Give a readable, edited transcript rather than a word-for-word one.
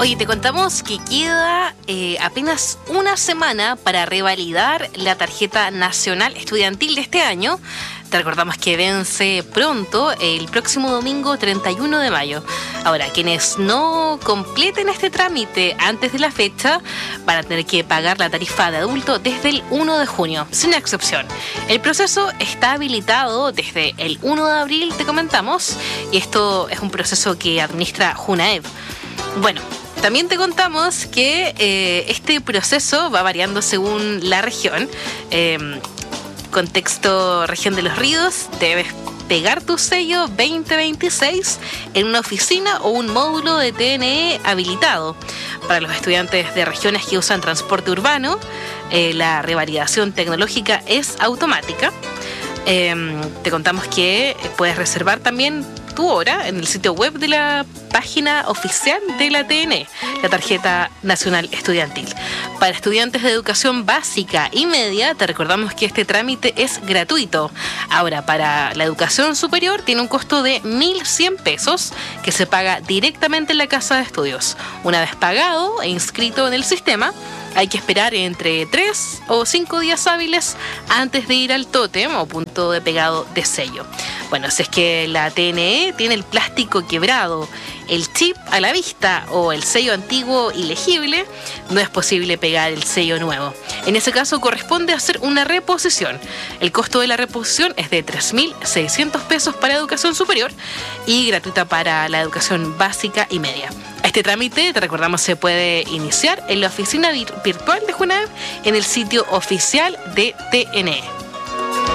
Oye, te contamos que queda apenas una semana para revalidar la tarjeta nacional estudiantil de este año. Te recordamos que vence pronto, el próximo domingo 31 de mayo. Ahora, quienes no completen este trámite antes de la fecha van a tener que pagar la tarifa de adulto desde el 1 de junio, sin excepción. El proceso está habilitado desde el 1 de abril, te comentamos, y esto es un proceso que administra Junaev. Bueno, también te contamos que este proceso va variando según la región. Contexto región de Los Ríos, debes pegar tu sello 2026 en una oficina o un módulo de TNE habilitado. Para los estudiantes de regiones que usan transporte urbano, la revalidación tecnológica es automática. Te contamos que puedes reservar también tu hora en el sitio web de la página oficial de la TNE, la Tarjeta Nacional Estudiantil. Para estudiantes de educación básica y media, te recordamos que este trámite es gratuito. Ahora, para la educación superior, tiene un costo de 1.100 pesos que se paga directamente en la casa de estudios. Una vez pagado e inscrito en el sistema, hay que esperar entre 3 o 5 días hábiles antes de ir al tótem o punto de pegado de sello. Bueno, si es que la TNE tiene el plástico quebrado, el chip a la vista o el sello antiguo ilegible, no es posible pegar el sello nuevo. En ese caso corresponde hacer una reposición. El costo de la reposición es de 3.600 pesos para educación superior y gratuita para la educación básica y media. Este trámite, te recordamos, se puede iniciar en la oficina virtual de Junaev en el sitio oficial de TNE.